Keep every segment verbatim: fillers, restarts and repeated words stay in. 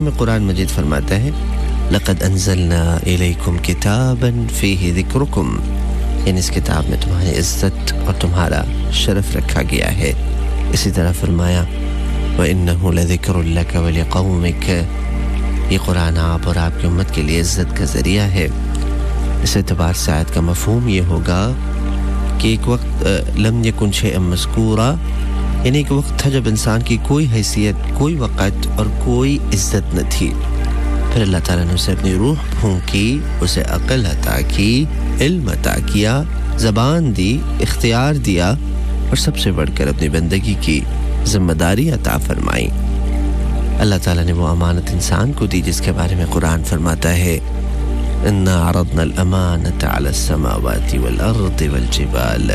میں قرآن مجید فرماتا ہے لقد انزلنا الیکم کتابا فیہ ذکرکم، یعنی اس کتاب میں تمہاری عزت اور تمہارا شرف رکھا گیا ہے. اسی طرح فرمایا وَإِنَّهُ لَذِكْرٌ لَكَ وَلِقَوْمِكَ، یہ قرآن آپ اور آپ کی امت کے لیے عزت کا ذریعہ ہے. اس اعتبار سے آیت کا مفہوم یہ ہوگا کہ ایک وقت لم یکن شیئا مذکورا، یعنی ایک وقت تھا جب انسان کی کوئی حیثیت، کوئی وقت اور کوئی عزت نہ تھی. پھر اللہ تعالیٰ نے اسے اپنی روح پھونکی، اسے عقل عطا کی، علم عطا کیا، زبان دی، اختیار دیا اور سب سے بڑھ کر اپنی بندگی کی ذمہ داری عطا فرمائی. اللہ تعالیٰ نے وہ امانت انسان کو دی جس کے بارے میں قرآن فرماتا ہے اِنَّا عَرَضْنَا الْأَمَانَةَ عَلَى السَّمَاوَاتِ وَالْأَرْضِ وَالْجِبَالِ،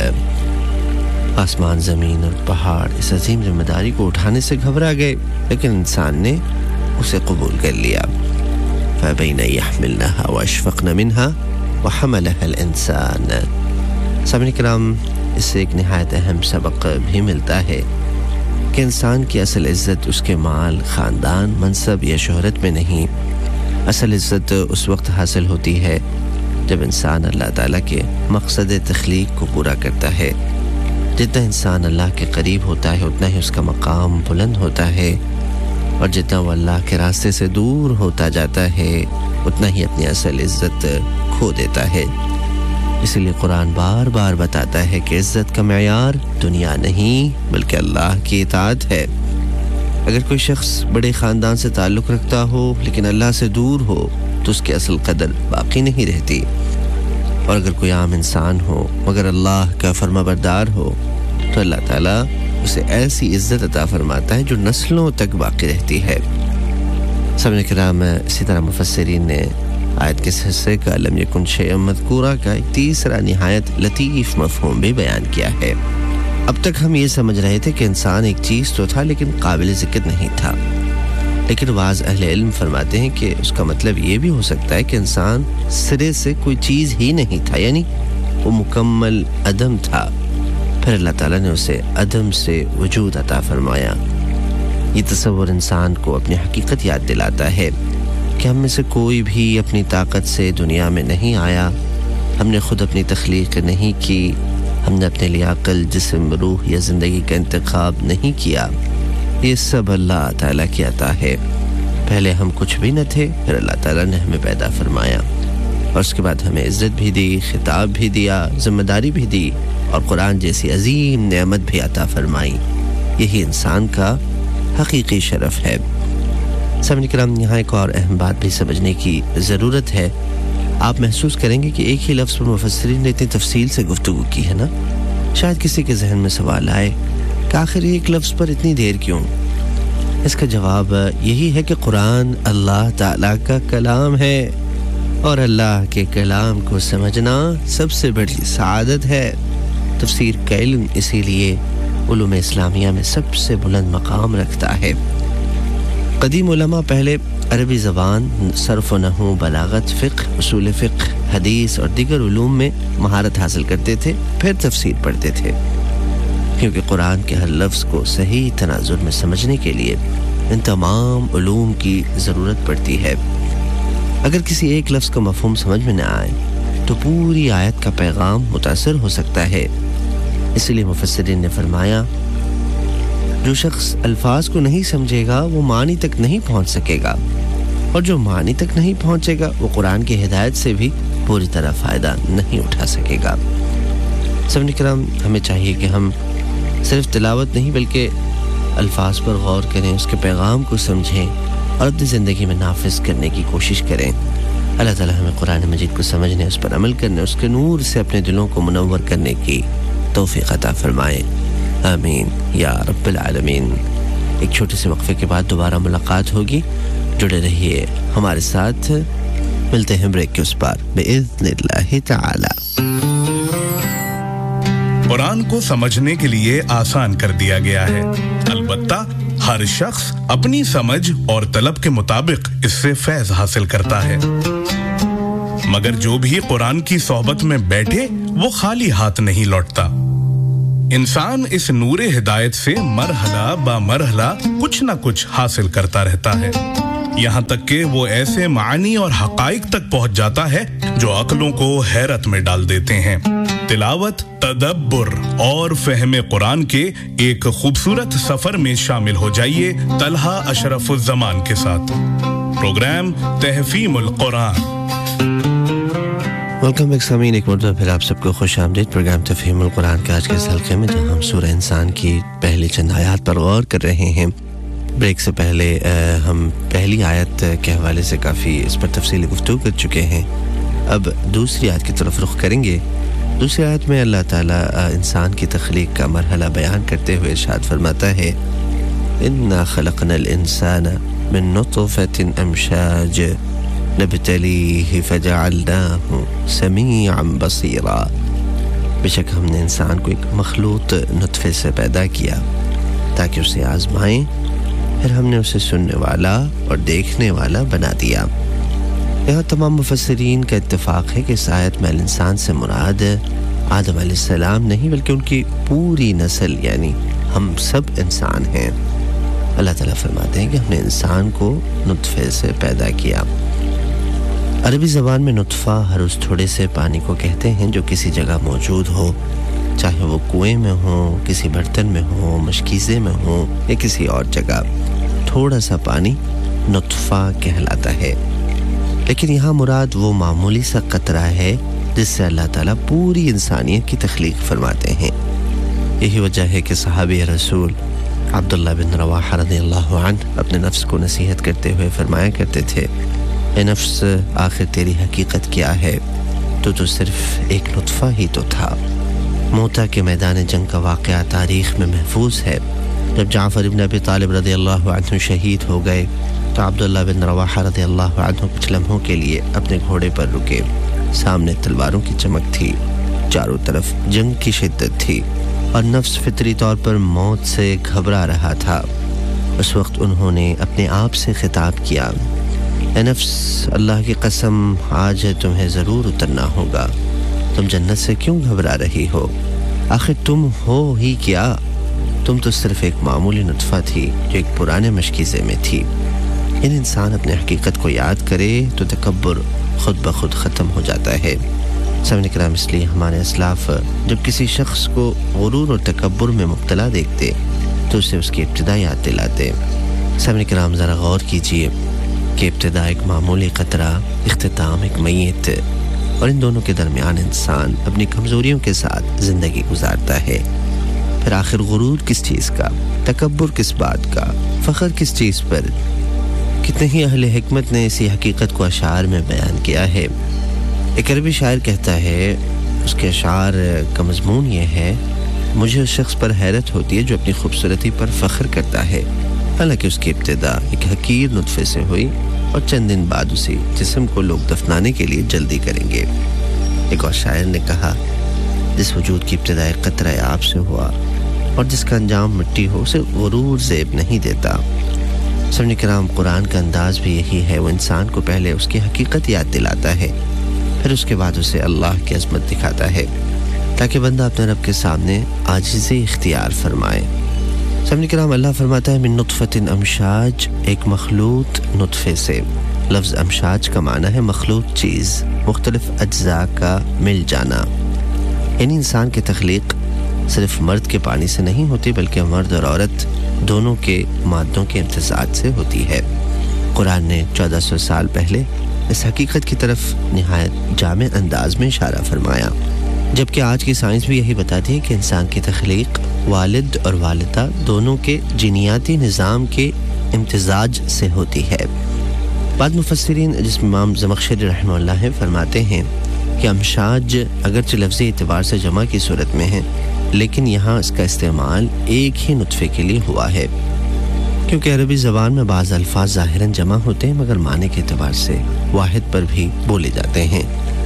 آسمان، زمین اور پہاڑ اس عظیم ذمہ داری کو اٹھانے سے گھبرا گئے، لیکن انسان نے اسے قبول کر لیا. فَأَبَيْنَ أَن يَحْمِلْنَهَا وَأَشْفَقْنَ مِنْهَا وَحَمَلَهَا الْإِنسَانُ. سامعین کرام، اس سے ایک نہایت اہم سبق بھی ملتا ہے کہ انسان کی اصل عزت اس کے مال، خاندان، منصب یا شہرت میں نہیں. اصل عزت اس وقت حاصل ہوتی ہے جب انسان اللہ تعالیٰ کے مقصد تخلیق کو پورا کرتا ہے. جتنا انسان اللہ کے قریب ہوتا ہے اتنا ہی اس کا مقام بلند ہوتا ہے، اور جتنا وہ اللہ کے راستے سے دور ہوتا جاتا ہے اتنا ہی اپنی اصل عزت کھو دیتا ہے. اسی لیے قرآن بار بار بتاتا ہے کہ عزت کا معیار دنیا نہیں بلکہ اللہ کی اطاعت ہے. اگر کوئی شخص بڑے خاندان سے تعلق رکھتا ہو لیکن اللہ سے دور ہو تو اس کی اصل قدر باقی نہیں رہتی، اور اگر کوئی عام انسان ہو مگر اللہ کا فرما بردار ہو تو اللہ تعالیٰ اسے ایسی عزت عطا فرماتا ہے جو نسلوں تک باقی رہتی ہے. سامعین کرام، اسی طرح مفسرین نے آیت کے حصے کا لم یکن شیئا مذکورا کا ایک تیسرا نہایت لطیف مفہوم بھی بیان کیا ہے. اب تک ہم یہ سمجھ رہے تھے کہ انسان ایک چیز تو تھا لیکن قابل ذکر نہیں تھا، لیکن بعض اہل علم فرماتے ہیں کہ اس کا مطلب یہ بھی ہو سکتا ہے کہ انسان سرے سے کوئی چیز ہی نہیں تھا، یعنی وہ مکمل عدم تھا، پھر اللہ تعالیٰ نے اسے عدم سے وجود عطا فرمایا. یہ تصور انسان کو اپنی حقیقت یاد دلاتا ہے کہ ہم میں سے کوئی بھی اپنی طاقت سے دنیا میں نہیں آیا، ہم نے خود اپنی تخلیق نہیں کی، ہم نے اپنے لیے عقل، جسم، روح یا زندگی کا انتخاب نہیں کیا. یہ سب اللہ تعالیٰ کی عطا ہے. پہلے ہم کچھ بھی نہ تھے، پھر اللہ تعالیٰ نے ہمیں پیدا فرمایا اور اس کے بعد ہمیں عزت بھی دی، خطاب بھی دیا، ذمہ داری بھی دی اور قرآن جیسی عظیم نعمت بھی عطا فرمائی. یہی انسان کا حقیقی شرف ہے. سامعین کرام، یہاں ایک اور اہم بات بھی سمجھنے کی ضرورت ہے. آپ محسوس کریں گے کہ ایک ہی لفظ پر مفسرین نے اتنی تفصیل سے گفتگو کی ہے نا. شاید کسی کے ذہن میں سوال آئے کہ آخر ایک لفظ پر اتنی دیر کیوں؟ اس کا جواب یہی ہے کہ قرآن اللہ تعالیٰ کا کلام ہے اور اللہ کے کلام کو سمجھنا سب سے بڑی سعادت ہے. تفسیر کا علم اسی لیے علوم اسلامیہ میں سب سے بلند مقام رکھتا ہے. قدیم علماء پہلے عربی زبان، صرف و نحو، بلاغت، فقہ، اصول فقہ، حدیث اور دیگر علوم میں مہارت حاصل کرتے تھے، پھر تفسیر پڑھتے تھے، کیونکہ قرآن کے ہر لفظ کو صحیح تناظر میں سمجھنے کے لیے ان تمام علوم کی ضرورت پڑتی ہے. اگر کسی ایک لفظ کا مفہوم سمجھ میں نہ آئے تو پوری آیت کا پیغام متاثر ہو سکتا ہے. اس لیے مفسرین نے فرمایا جو شخص الفاظ کو نہیں سمجھے گا وہ معنی تک نہیں پہنچ سکے گا، اور جو معنی تک نہیں پہنچے گا وہ قرآن کی ہدایت سے بھی پوری طرح فائدہ نہیں اٹھا سکے گا. سامعین کرام، ہمیں چاہیے کہ ہم صرف تلاوت نہیں بلکہ الفاظ پر غور کریں، اس کے پیغام کو سمجھیں اور اپنی زندگی میں نافذ کرنے کی کوشش کریں. اللہ تعالیٰ ہمیں قرآن مجید کو سمجھنے، اس پر عمل کرنے، اس کے نور سے اپنے دلوں کو منور کرنے کی توفیق عطا فرمائے. آمین یا رب العالمین. ایک چھوٹے سے وقفے کے بعد دوبارہ ملاقات ہوگی. جڑے رہیے ہمارے ساتھ. ملتے ہیں بریک کے اس پار بإذن اللہ تعالی. قرآن کو سمجھنے کے لیے آسان کر دیا گیا ہے، البتہ ہر شخص اپنی سمجھ اور طلب کے مطابق اس سے فیض حاصل کرتا ہے. مگر جو بھی قرآن کی صحبت میں بیٹھے وہ خالی ہاتھ نہیں لوٹتا. انسان اس نور ہدایت سے مرحلہ با مرحلہ کچھ نہ کچھ حاصل کرتا رہتا ہے. یہاں تک کہ وہ ایسے معانی اور حقائق تک پہنچ جاتا ہے جو عقلوں کو حیرت میں ڈال دیتے ہیں۔ تلاوت، تدبر اور فہم قرآن کے ایک خوبصورت سفر میں شامل ہو جائیے طلحہ اشرف الزمان کے ساتھ۔ پروگرام تحفیم القرآن۔ ویلکم بیک سامعین، ایک مرتبہ پھر آپ سب کو خوش آمدید پروگرام تفہیم القرآن کے آج کے اس حلقے میں، جہاں ہم سورہ انسان کی پہلی چند آیات پر غور کر رہے ہیں۔ بریک سے پہلے ہم پہلی آیت کے حوالے سے کافی اس پر تفصیلی گفتگو کر چکے ہیں۔ اب دوسری آیت کی طرف رخ کریں گے۔ دوسری آیت میں اللہ تعالیٰ انسان کی تخلیق کا مرحلہ بیان کرتے ہوئے ارشاد فرماتا ہے، اِنَّا خَلَقْنَا الْإِنسَانَ مِن نُطْفَةٍ أَمْشَاجٍ نَبْتَلِيهِ فَجَعَلْنَاهُ سَمِيعًا بَصِيرًا۔ بے شک ہم نے انسان کو ایک مخلوط نطفے سے پیدا کیا تاکہ اسے آزمائیں، پھر ہم نے اسے سننے والا اور دیکھنے والا بنا دیا۔ یہاں تمام مفسرین کا اتفاق ہے کہ اس آیت میں الانسان سے مراد آدم علیہ السلام نہیں بلکہ ان کی پوری نسل، یعنی ہم سب انسان ہیں۔ اللہ تعالیٰ فرماتے ہیں کہ ہم نے انسان کو نطفے سے پیدا کیا۔ عربی زبان میں نطفہ ہر اس تھوڑے سے پانی کو کہتے ہیں جو کسی جگہ موجود ہو، چاہے وہ کنویں میں ہو، کسی برتن میں ہو، مشکیزے میں ہو یا کسی اور جگہ، تھوڑا سا پانی نطفہ کہلاتا ہے۔ لیکن یہاں مراد وہ معمولی سا قطرہ ہے جس سے اللہ تعالیٰ پوری انسانیت کی تخلیق فرماتے ہیں۔ یہی وجہ ہے کہ صحابی رسول عبداللہ بن رواحہ رضی اللہ عنہ اپنے نفس کو نصیحت کرتے ہوئے فرمایا کرتے تھے، اے نفس، آخر تیری حقیقت کیا ہے؟ تو تو صرف ایک نطفہ ہی تو تھا۔ موتا کے میدان جنگ کا واقعہ تاریخ میں محفوظ ہے۔ جب جعفر ابن ابی طالب رضی اللہ عنہ شہید ہو گئے تو عبداللہ بن رواحہ رضی اللہ عنہ کچھ لمحوں کے لیے اپنے گھوڑے پر رکے۔ سامنے تلواروں کی چمک تھی، چاروں طرف جنگ کی شدت تھی اور نفس فطری طور پر موت سے گھبرا رہا تھا۔ اس وقت انہوں نے اپنے آپ سے خطاب کیا، اے نفس، اللہ کی قسم، آج تمہیں ضرور اترنا ہوگا۔ تم جنت سے کیوں گھبرا رہی ہو؟ آخر تم ہو ہی کیا؟ تم تو صرف ایک معمولی نطفہ تھی جو ایک پرانے مشکیزے میں تھی۔ ان انسان اپنے حقیقت کو یاد کرے تو تکبر خود بخود ختم ہو جاتا ہے۔ سامعین کرام، اس لیے ہمارے اسلاف جب کسی شخص کو غرور اور تکبر میں مبتلا دیکھتے تو اسے اس کی ابتدا یاد دلاتے۔ سامعین کرام، ذرا غور کیجئے کہ ابتدا ایک معمولی قطرہ، اختتام ایک میت، اور ان دونوں کے درمیان انسان اپنی کمزوریوں کے ساتھ زندگی گزارتا ہے۔ پھر آخر غرور کس چیز کا، تکبر کس بات کا، فخر کس چیز پر؟ کتنے ہی اہل حکمت نے اسی حقیقت کو اشعار میں بیان کیا ہے۔ ایک عربی شاعر کہتا ہے، اس کے اشعار کا مضمون یہ ہے، مجھے اس شخص پر حیرت ہوتی ہے جو اپنی خوبصورتی پر فخر کرتا ہے، حالانکہ اس کی ابتدا ایک حقیر نطفے سے ہوئی اور چند دن بعد اسی جسم کو لوگ دفنانے کے لیے جلدی کریں گے۔ ایک اور شاعر نے کہا، جس وجود کی ابتدا ایک قطرہ آب سے ہوا اور جس کا انجام مٹی ہو، اسے غرور زیب نہیں دیتا۔ سامعین کرام، قرآن کا انداز بھی یہی ہے، وہ انسان کو پہلے اس کی حقیقت یاد دلاتا ہے، پھر اس کے بعد اسے اللہ کی عظمت دکھاتا ہے تاکہ بندہ اپنے رب کے سامنے عاجزی اختیار فرمائے۔ سامعین کرام، اللہ فرماتا ہے، من نطفۃ امشاج، ایک مخلوط نطفے سے۔ لفظ امشاج کا معنی ہے مخلوط چیز، مختلف اجزاء کا مل جانا۔ یعنی انسان کی تخلیق صرف مرد کے پانی سے نہیں ہوتی بلکہ مرد اور عورت دونوں کے مادوں کے امتزاج سے ہوتی ہے۔ قرآن نے چودہ سو سال پہلے اس حقیقت کی طرف نہایت جامع انداز میں اشارہ فرمایا، جبکہ آج کی سائنس بھی یہی بتاتی ہے کہ انسان کی تخلیق والد اور والدہ دونوں کے جینیاتی نظام کے امتزاج سے ہوتی ہے۔ بعض مفسرین، جس میں امام زمخشری رحمہ اللہ ہے، فرماتے ہیں کہ امشاج اگرچہ لفظی اعتبار سے جمع کی صورت میں ہے، لیکن یہاں اس کا استعمال ایک ہی نطفے کے لیے ہوا ہے، کیونکہ عربی زبان میں بعض الفاظ ظاہراً جمع ہوتے ہیں مگر معنی کے اعتبار سے واحد پر بھی بولے جاتے ہیں۔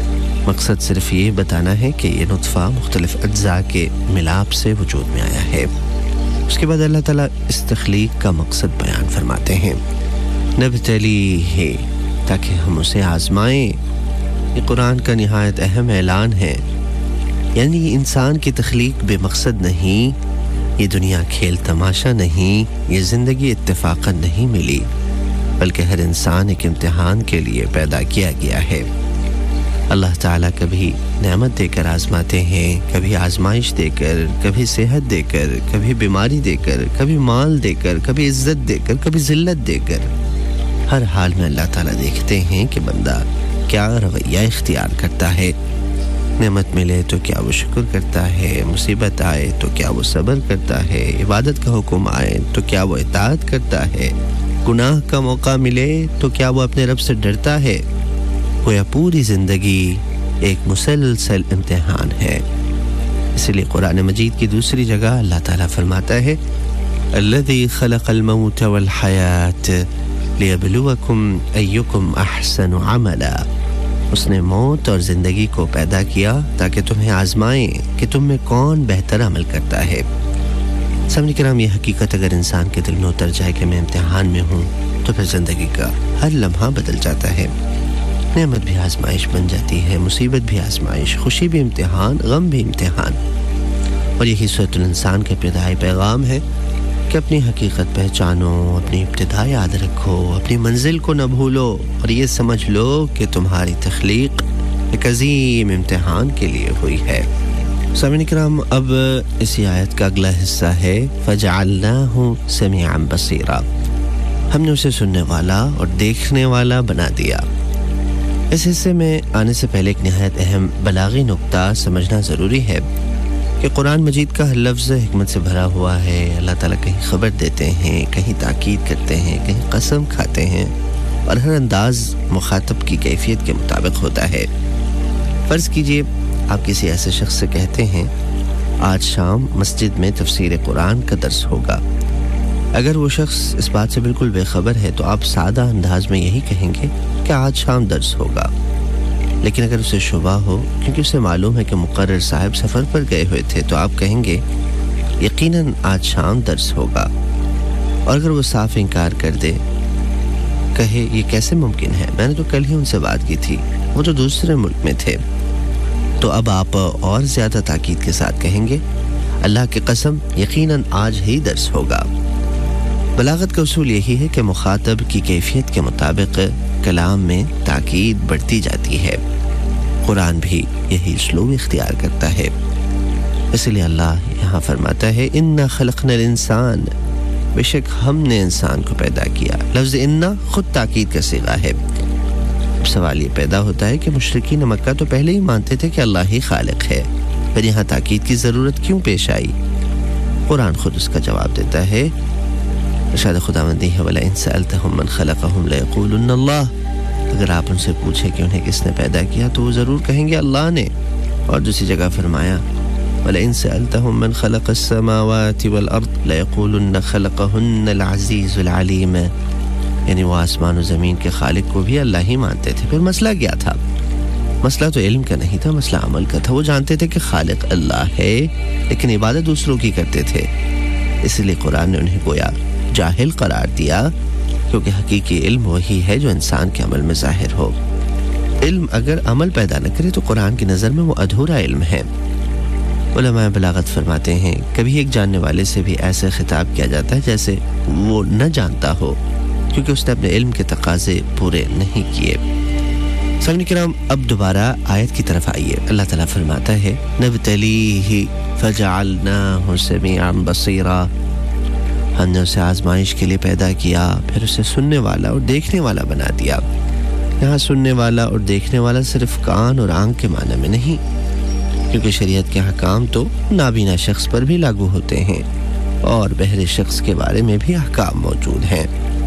مقصد صرف یہ بتانا ہے کہ یہ نطفہ مختلف اجزاء کے ملاپ سے وجود میں آیا ہے۔ اس کے بعد اللہ تعالیٰ اس تخلیق کا مقصد بیان فرماتے ہیں، نبتلیہ، تاکہ ہم اسے آزمائیں۔ یہ قرآن کا نہایت اہم اعلان ہے، یعنی انسان کی تخلیق بے مقصد نہیں، یہ دنیا کھیل تماشا نہیں، یہ زندگی اتفاقاً نہیں ملی، بلکہ ہر انسان ایک امتحان کے لیے پیدا کیا گیا ہے۔ اللہ تعالیٰ کبھی نعمت دے کر آزماتے ہیں، کبھی آزمائش دے کر، کبھی صحت دے کر، کبھی بیماری دے کر، کبھی مال دے کر، کبھی عزت دے کر، کبھی ذلت دے کر۔ ہر حال میں اللہ تعالیٰ دیکھتے ہیں کہ بندہ کیا رویہ اختیار کرتا ہے۔ نعمت ملے تو کیا وہ شکر کرتا ہے، مصیبت آئے تو کیا وہ صبر کرتا ہے، عبادت کا حکم آئے تو کیا وہ اطاعت کرتا ہے، گناہ کا موقع ملے تو کیا وہ اپنے رب سے ڈرتا ہے۔ گویا پوری زندگی ایک مسلسل امتحان ہے۔ اس لیے قرآن مجید کی دوسری جگہ اللہ تعالیٰ فرماتا ہے الذی خلق الموت والحیات لیبلوکم ایکم احسن عملا۔ اس نے موت اور زندگی کو پیدا کیا تاکہ تمہیں آزمائیں کہ تم میں کون بہتر عمل کرتا ہے۔ سامعین کرام، یہ حقیقت اگر انسان کے دل میں اتر جائے کہ میں امتحان میں ہوں تو پھر زندگی کا ہر لمحہ بدل جاتا ہے۔ نعمت بھی آزمائش بن جاتی ہے، مصیبت بھی آزمائش، خوشی بھی امتحان، غم بھی امتحان۔ اور یہی سورۃ الانسان کا ابتدائی پیغام ہے کہ اپنی حقیقت پہچانو، اپنی ابتدا یاد رکھو، اپنی منزل کو نہ بھولو، اور یہ سمجھ لو کہ تمہاری تخلیق ایک عظیم امتحان کے لیے ہوئی ہے۔ سامعین کرام، اب اسی آیت کا اگلا حصہ ہے فَجَعَلْنَاهُ سَمِيعًا بَصِيرًا۔ ہم نے اسے سننے والا اور دیکھنے والا بنا دیا۔ اس حصے میں آنے سے پہلے ایک نہایت اہم بلاغی نقطہ سمجھنا ضروری ہے کہ قرآن مجید کا ہر لفظ حکمت سے بھرا ہوا ہے۔ اللہ تعالیٰ کہیں خبر دیتے ہیں، کہیں تاکید کرتے ہیں، کہیں قسم کھاتے ہیں، اور ہر انداز مخاطب کی کیفیت کے مطابق ہوتا ہے۔ فرض کیجئے آپ کسی ایسے شخص سے کہتے ہیں آج شام مسجد میں تفسیر قرآن کا درس ہوگا۔ اگر وہ شخص اس بات سے بالکل بے خبر ہے تو آپ سادہ انداز میں یہی کہیں گے کہ آج شام درس ہوگا۔ لیکن اگر اسے شبہ ہو، کیونکہ اسے معلوم ہے کہ مقرر صاحب سفر پر گئے ہوئے تھے، تو آپ کہیں گے یقیناً آج شام درس ہوگا۔ اور اگر وہ صاف انکار کر دے، کہے یہ کیسے ممکن ہے، میں نے تو کل ہی ان سے بات کی تھی، وہ تو دوسرے ملک میں تھے، تو اب آپ اور زیادہ تاکید کے ساتھ کہیں گے اللہ کی قسم یقیناً آج ہی درس ہوگا۔ بلاغت کا اصول یہی ہے کہ مخاطب کی کیفیت کے مطابق کلام میں تاکید بڑھتی جاتی ہے۔ قرآن بھی یہی اسلوب اختیار کرتا ہے۔ اس لیے اللہ یہاں فرماتا ہے اِنَّا خَلَقْنَا الْإِنسَانَ، بے شک ہم نے انسان کو پیدا کیا۔ لفظ اِنَّا خود تاکید کا صیغہ ہے۔ اب سوال یہ پیدا ہوتا ہے کہ مشرکین مکہ تو پہلے ہی مانتے تھے کہ اللہ ہی خالق ہے، پھر یہاں تاکید کی ضرورت کیوں پیش آئی؟ قرآن خود اس کا جواب دیتا ہے، ارشاد خداوندی ہے وَلَئِن سَأَلْتَهُم مَّن خَلَقَهُم لَّيَقُولُنَّ اللَّهُ۔ اگر آپ ان سے پوچھیں کہ انہیں کس نے پیدا کیا تو وہ ضرور کہیں گے اللہ نے۔ اور دوسری جگہ فرمایا وَلَئِن سَأَلْتَهُم مَّن خَلَقَ السَّمَاوَاتِ وَالْأَرْضَ لَيَقُولُنَّ خَلَقَهُنَّ الْعَزِيزُ الْعَلِيمُ، یعنی وہ آسمان و زمین کے خالق کو بھی اللہ ہی مانتے تھے۔ پھر مسئلہ کیا تھا؟ مسئلہ تو علم کا نہیں تھا، مسئلہ عمل کا تھا۔ وہ جانتے تھے کہ خالق اللہ ہے، لیکن عبادت دوسروں کی کرتے تھے۔ اس لیے قرآن نے انہیں گویا جاہل قرار دیا، کیونکہ حقیقی علم وہی ہے جو انسان کے عمل میں ظاہر ہو۔ علم اگر عمل پیدا نہ کرے تو قرآن کی نظر میں وہ ادھورا علم ہے۔ علماء بلاغت فرماتے ہیں کبھی ایک جاننے والے سے بھی ایسے خطاب کیا جاتا ہے جیسے وہ نہ جانتا ہو، کیونکہ اس نے اپنے علم کے تقاضے پورے نہیں کیے۔ سامعین کرام، اب دوبارہ آیت کی طرف آئیے۔ اللہ تعالیٰ فرماتا ہے نبتلیہ فجعلناہ سمیعا بصیرا، ہم نے اسے آزمائش کے لیے پیدا کیا، پھر اسے سننے والا اور دیکھنے والا بنا دیا۔ یہاں سننے والا اور دیکھنے والا صرف کان اور آنکھ کے معنی میں نہیں، کیونکہ شریعت کے حکام تو نابینا شخص پر بھی لاگو ہوتے ہیں اور بہرے شخص کے بارے میں بھی احکام موجود ہیں۔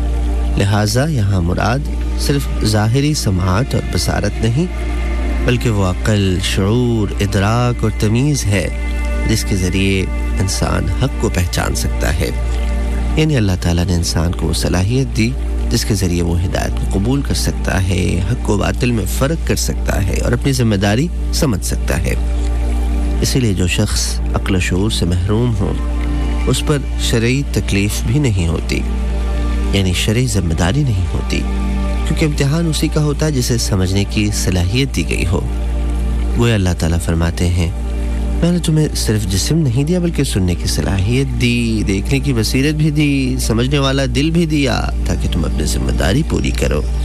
لہٰذا یہاں مراد صرف ظاہری سماعت اور بصارت نہیں، بلکہ وہ عقل، شعور، ادراک اور تمیز ہے جس کے ذریعے انسان حق کو پہچان سکتا ہے۔ یعنی اللہ تعالیٰ نے انسان کو وہ صلاحیت دی جس کے ذریعے وہ ہدایت کو قبول کر سکتا ہے، حق و باطل میں فرق کر سکتا ہے اور اپنی ذمہ داری سمجھ سکتا ہے۔ اسی لیے جو شخص عقل و شعور سے محروم ہو اس پر شرعی تکلیف بھی نہیں ہوتی، یعنی شرعی ذمہ داری نہیں ہوتی، کیونکہ امتحان اسی کا ہوتا ہے جسے سمجھنے کی صلاحیت دی گئی ہو۔ گویا اللہ تعالیٰ فرماتے ہیں میں نے تمہیں صرف جسم نہیں دیا بلکہ سننے کی صلاحیت دی، دیکھنے کی بصیرت بھی دی، سمجھنے والا دل بھی دیا تاکہ تم اپنی ذمہ داری پوری کرو۔